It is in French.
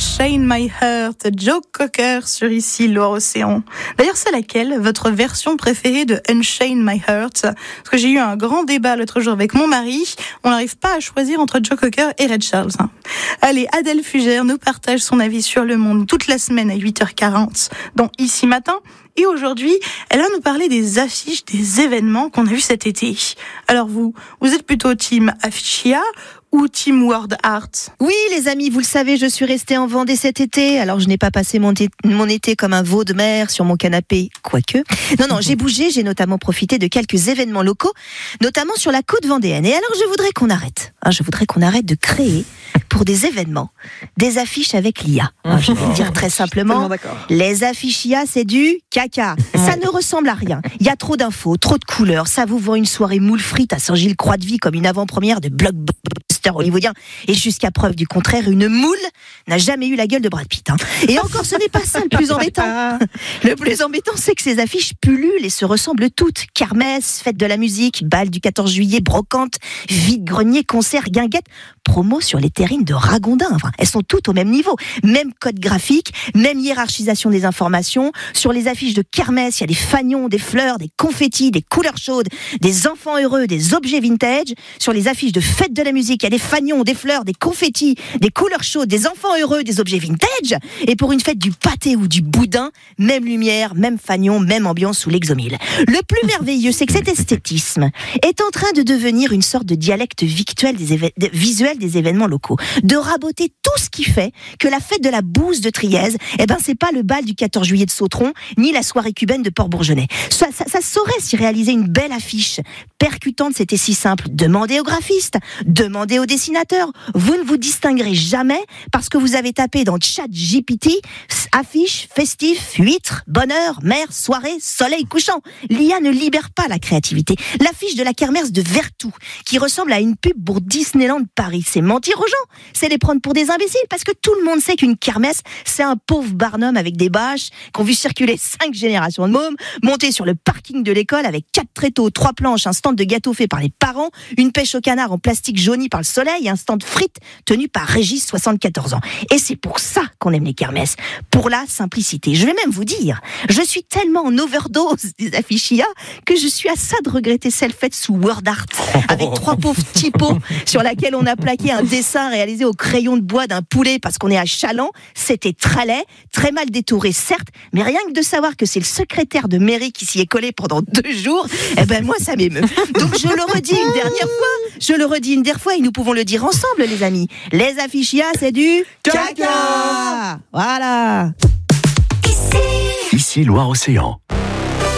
Unchain My Heart, Joe Cocker sur Ici Loire-Océan. D'ailleurs, c'est laquelle votre version préférée de Unchain My Heart? Parce que j'ai eu un grand débat l'autre jour avec mon mari. On n'arrive pas à choisir entre Joe Cocker et Ray Charles. Allez, Adèle Fugère nous partage son avis sur le monde toute la semaine à 8h40 dans Ici Matin. Et aujourd'hui, elle va nous parler des affiches, des événements qu'on a vus cet été. Alors vous êtes plutôt team Affichia ou team Word Art? Oui, les amis, vous le savez, je suis restée en Vendée cet été. Alors, je n'ai pas passé mon été comme un veau de mer sur mon canapé, quoique. Non, j'ai bougé, j'ai notamment profité de quelques événements locaux, notamment sur la côte vendéenne. Et alors, je voudrais qu'on arrête. Je voudrais qu'on arrête de créer, pour des événements, des affiches avec l'IA. Je vais le dire très simplement. Les affiches IA, c'est du caca. Ça ne ressemble à rien. Il y a trop d'infos, trop de couleurs. Ça vous vend une soirée moule frite à Saint-Gilles-Croix-de-Vie comme une avant-première de blockbuster hollywoodien. Et jusqu'à preuve du contraire, une moule n'a jamais eu la gueule de Brad Pitt. Et encore, ce n'est pas ça le plus embêtant. Le plus embêtant, c'est que ces affiches pullulent et se ressemblent toutes. Kermesse, fête de la musique, bal du 14 juillet, brocante, vide-grenier, concert, guinguette, promo sur les terrines de Ragondin. Enfin, elles sont toutes au même niveau. Même code graphique, même hiérarchisation des informations. Sur les affiches de kermesse, il y a des fanions, des fleurs, des confettis, des couleurs chaudes, des enfants heureux, des objets vintage. Sur les affiches de fête de la musique, il y a des fanions, des fleurs, des confettis, des couleurs chaudes, des enfants heureux, des objets vintage. Et pour une fête du pâté ou du boudin, même lumière, même fanion, même ambiance sous l'exomile. Le plus merveilleux, c'est que cet esthétisme est en train de devenir une sorte de dialecte visuel des événements locaux. De raboter tout ce qui fait que la fête de la bouse de Trièze, c'est pas le bal du 14 juillet de Sautron, ni la soirée cubaine de Port-Bourgenais. Ça saurait s'y réaliser une belle affiche percutante, c'était si simple. Demandez aux graphistes, demandez aux dessinateurs. Vous ne vous distinguerez jamais parce que vous avez tapé dans ChatGPT affiche, festif, huître, bonheur, mer, soirée, soleil couchant. L'IA ne libère pas la créativité. L'affiche de la kermesse de Vertou, qui ressemble à une pub pour Disneyland Paris, c'est mentir aux gens. C'est les prendre pour des imbéciles parce que tout le monde sait qu'une kermesse, c'est un pauvre barnum avec des bâches qu'ont vu circuler 5 générations de mômes, monter sur le parking de l'école avec 4 tréteaux, 3 planches, un stand de gâteaux fait par les parents, une pêche au canard en plastique jauni par le soleil et un stand frites tenu par Régis, 74 ans. Et c'est pour ça qu'on aime les kermesses, pour la simplicité. Je vais même vous dire, je suis tellement en overdose des affiches IA que je suis à ça de regretter celle faite sous Word Art, avec 3 pauvres typos sur laquelle on a plaqué un dessin réalisé au crayon de bois d'un poulet parce qu'on est à Chaland. C'était très laid, très mal détouré certes, mais rien que de savoir que c'est le secrétaire de mairie qui s'y est collé pendant 2 jours, moi ça m'émeut. Donc je le redis une dernière fois et nous pouvons le dire ensemble les amis. Les affiches IA, c'est du caca. Voilà. Ici Loire-Océan.